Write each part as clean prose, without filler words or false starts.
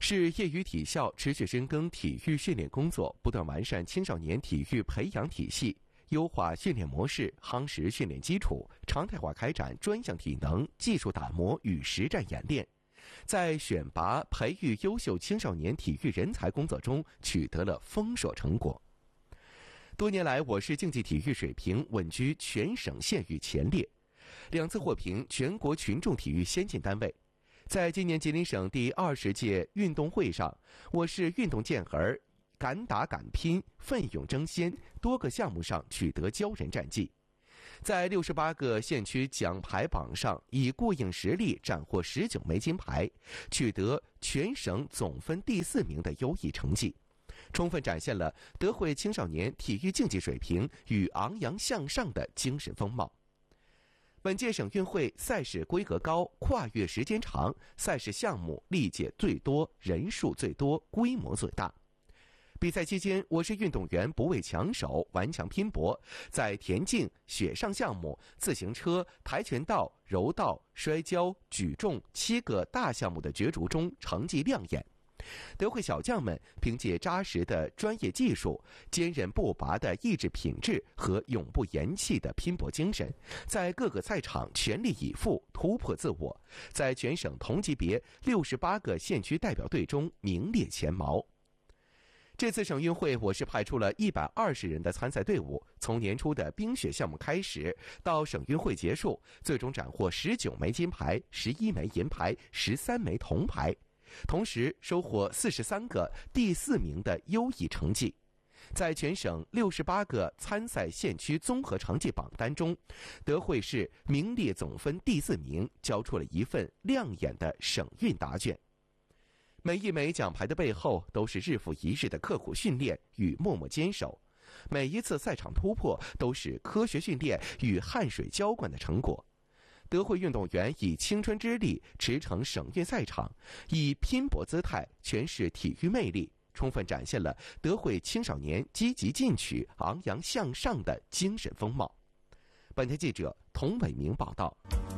市业余体校持续深耕体育训练工作，不断完善青少年体育培养体系，优化训练模式，夯实训练基础，常态化开展专项体能、技术打磨与实战演练，在选拔培育优秀青少年体育人才工作中取得了丰硕成果。多年来，我市竞技体育水平稳居全省县域前列，2次获评全国群众体育先进单位。在今年吉林省第20届运动会上，我市运动健儿敢打敢拼、奋勇争先，多个项目上取得骄人战绩。在68个县区奖牌榜上，以过硬实力斩获19枚金牌，取得全省总分第4名的优异成绩，充分展现了德惠青少年体育竞技水平与昂扬向上的精神风貌。本届省运会赛事规格高、跨越时间长，赛事项目历届最多、人数最多、规模最大。比赛期间，我市运动员不畏强手、顽强拼搏，在田径、雪上项目、自行车、跆拳道、柔道、摔跤、举重7个大项目的角逐中成绩亮眼。德惠小将们凭借扎实的专业技术、坚韧不拔的意志品质和永不言弃的拼搏精神，在各个赛场全力以赴，突破自我，在全省同级别68个县区代表队中名列前茅。这次省运会，我市派出了120人的参赛队伍，从年初的冰雪项目开始，到省运会结束，最终斩获19枚金牌、11枚银牌、13枚铜牌，同时收获43个第4名的优异成绩。在全省68个参赛县区综合成绩榜单中，德惠市名列总分第4名，交出了一份亮眼的省运答卷。每一枚奖牌的背后，都是日复一日的刻苦训练与默默坚守，每一次赛场突破都是科学训练与汗水浇灌的成果。德惠运动员以青春之力驰骋省运赛场，以拼搏姿态诠释体育魅力，充分展现了德惠青少年积极进取、昂扬向上的精神风貌。本台记者童伟明报道。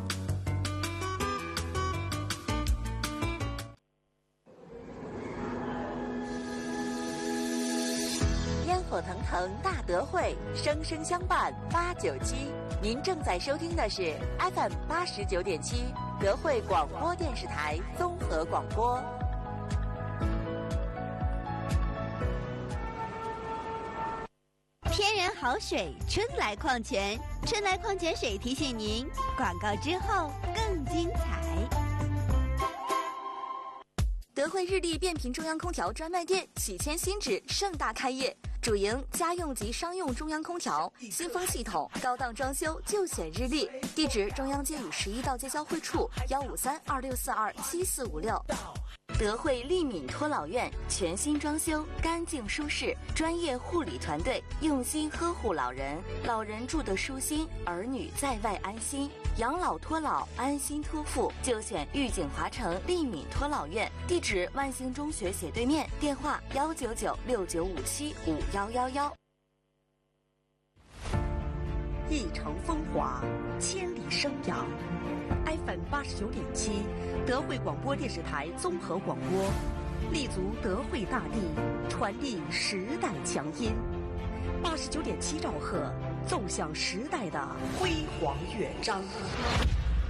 烟火腾腾大德惠，生生相伴897。您正在收听的是 FM 89.7德惠广播电视台综合广播。 天然好水，春来矿泉，春来矿泉水提醒您，广告之后更精彩。 德惠日立变频中央空调专卖店喜迁新址盛大开业，主营家用及商用中央空调、新风系统，高档装修就选日立。地址：中央街51道街交汇处，15326427456。德惠利敏托老院全新装修，干净舒适，专业护理团队用心呵护老人，老人住得舒心，儿女在外安心。养老托老，安心托付，就选玉景华城利敏托老院。地址：万兴中学斜对面，电话19969575111。 一城风华，千里生扬。FM 89.7，德惠广播电视台综合广播，立足德惠大地，传递时代强音。89.7兆赫，奏响时代的辉煌乐章。